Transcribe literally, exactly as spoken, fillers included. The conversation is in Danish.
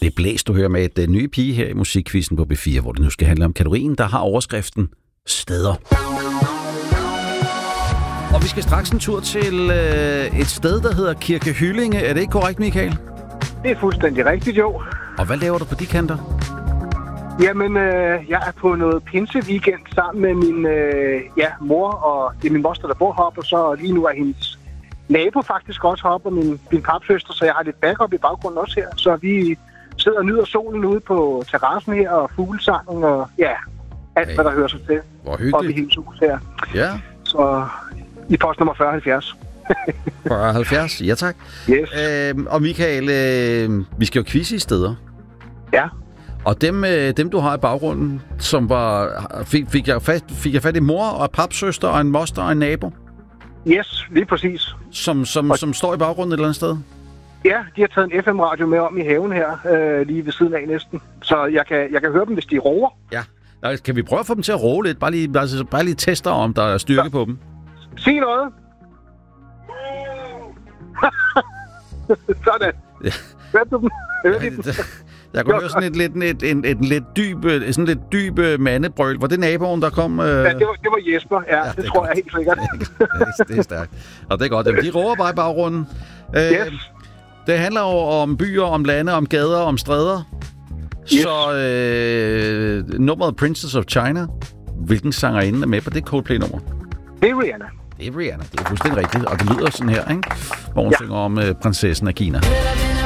Det er Blæs, du hører med et uh, nye pige her i Musikquizzen på B fire, hvor det nu skal handle om kategorien, der har overskriften Steder. Og vi skal straks en tur til uh, et sted, der hedder Kirke Hyllinge. Er det ikke korrekt, Michael? Det er fuldstændig rigtigt, jo. Og hvad laver du på de kanter? Jamen, øh, jeg er på noget pinse-weekend sammen med min øh, ja, mor, og det er min moster, der bor heroppe, og så lige nu er hendes nabo faktisk også heroppe, og min, min papsøster, så jeg har lidt backup i baggrunden også her. Så vi sidder og nyder solen ude på terrassen her, og fuglesang, og ja, alt, hey. hvad der hører sig til. Hvor hyggeligt. Oppe i hendes hus her. Ja. Så i post nummer fyrre halvfjerds. fyrre halvfjerds, ja tak. Yes. Øhm, og Michael, øh, vi skal jo quizze i steder. Ja. Og dem, øh, dem du har i baggrunden, som var, fik, fik, jeg fat, fik jeg fat i mor og papsøster og en moster og en nabo? Yes, lige præcis. Som, som, og... som står i baggrunden et eller andet sted? Ja, de har taget en F M-radio med om i haven her, øh, lige ved siden af næsten. Så jeg kan, jeg kan høre dem, hvis de roer. Ja. Kan vi prøve at få dem til at roe lidt? Bare lige, altså, bare lige tester, om der er styrke ja. på dem. Sig noget. Sådan. Ja. Hørte du dem? Hørte ja, dem? Jeg kunne høre sådan et, et, et, et, et, et lidt dyb, sådan lidt dyb mandebrøl. Var det naboen, der kom? Øh... Ja, det var, det var Jesper. Ja, ja det, det tror godt. Jeg helt sikkert. Ja, det er stærkt. Og det er godt. De roer bare i baggrunden. Øh, yes. Det handler jo om byer, om lande, om gader, om stræder. Yes. Så øh, nummeret Princess of China. Hvilken sangerinde er med på det Coldplay-nummer? Det er Rihanna. Det er Rihanna. Det er fuldstændig rigtigt. Og det lyder sådan her, ikke? Hvor hun ja. synger om øh, prinsessen af Kina.